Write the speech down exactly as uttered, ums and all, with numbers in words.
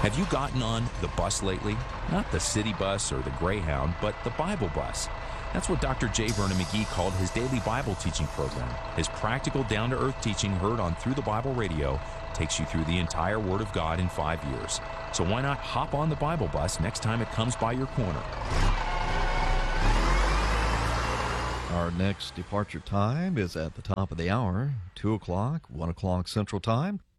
Have you gotten on the bus lately? Not the city bus or the Greyhound, but the Bible bus. That's what Doctor J. Vernon McGee called his daily Bible teaching program. His practical, down-to-earth teaching heard on Through the Bible Radio takes you through the entire Word of God in five years. So why not hop on the Bible bus next time it comes by your corner? Our next departure time is at the top of the hour, two o'clock, one o'clock Central Time.